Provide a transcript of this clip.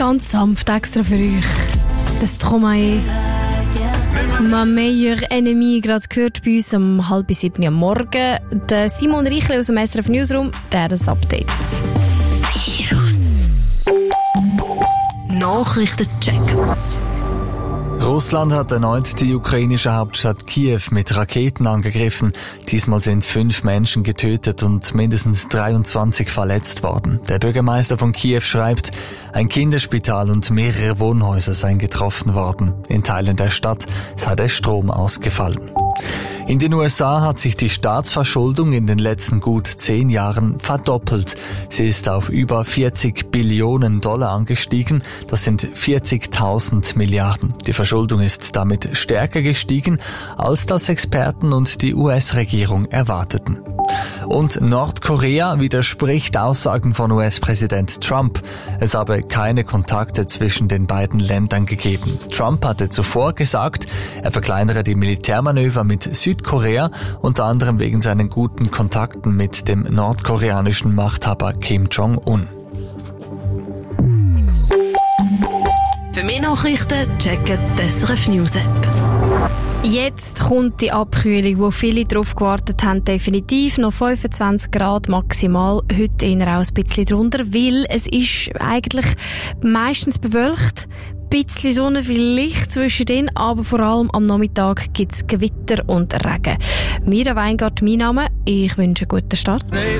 Ganz sanft extra für euch. Das Stromae. «Ma meilleure Ennemie» gerade gehört bei uns um 6:30 am Morgen. Der Simon Reichle aus dem SRF Newsroom, der das Update. Virus. Nachrichtencheck. Russland hat erneut die ukrainische Hauptstadt Kiew mit Raketen angegriffen. Diesmal sind 5 Menschen getötet und mindestens 23 verletzt worden. Der Bürgermeister von Kiew schreibt, ein Kinderspital und mehrere Wohnhäuser seien getroffen worden. In Teilen der Stadt sei der Strom ausgefallen. In den USA hat sich die Staatsverschuldung in den letzten gut 10 Jahren verdoppelt. Sie ist auf über $40 Billionen angestiegen. Das sind 40.000 Milliarden. Die Verschuldung ist damit stärker gestiegen, als das Experten und die US-Regierung erwarteten. Und Nordkorea widerspricht Aussagen von US-Präsident Trump. Es habe keine Kontakte zwischen den beiden Ländern gegeben. Trump hatte zuvor gesagt, er verkleinere die Militärmanöver mit Südkorea, unter anderem wegen seinen guten Kontakten mit dem nordkoreanischen Machthaber Kim Jong-un. Für mehr Nachrichten checken die SRF News App. Jetzt kommt die Abkühlung, wo viele darauf gewartet haben, definitiv. Noch 25 Grad maximal, heute eher auch ein bisschen drunter, weil es ist eigentlich meistens bewölkt. Ein bisschen Sonne vielleicht zwischendrin, aber vor allem am Nachmittag gibt es Gewitter und Regen. Mira Weingart, mein Name. Ich wünsche einen guten Start.